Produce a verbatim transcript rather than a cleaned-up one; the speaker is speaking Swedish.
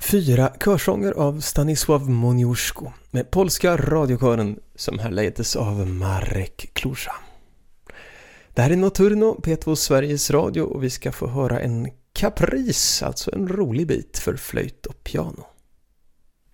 fyra körsånger av Stanisław Moniuszko med polska radiokören som här leddes av Marek Klusza. Det här är Nocturno, P två Sveriges Radio, och vi ska få höra en kapris, alltså en rolig bit för flöjt och piano.